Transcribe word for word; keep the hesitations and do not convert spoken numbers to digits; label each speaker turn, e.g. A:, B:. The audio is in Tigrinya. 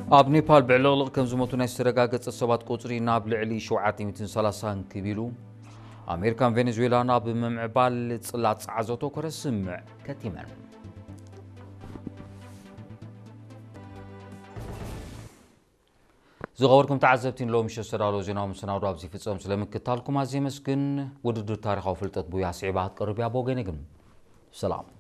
A: ኣብ ኔፓል ብዕለቕልቕ ከም ዝሞቱ ናይ ዝተረጋገፀ ሰባት ቁፅሪ ናብ ልዕሊ ሸውዓተ ሚእትን ሰላሳን ክቢሉ ኣሜሪካን ቬኔዙዌላን ኣብ ምምዕባል ፅላት ፀዓዘቶ ኮረስምዕ ከቲመን ዝኸበርኩም ተዓዘብቲን ሎሚ ምሽት ዝተዳለወ ዜናዊ መሰናዶ ኣብዚ ፍፀም ስለምክታልኩም ኣዝየ መስግን ውድድር ታሪኻዊ ፍልጠት ቡያ ስዒባ ክትቀርብ እያ ብወገነ ግን ሰላም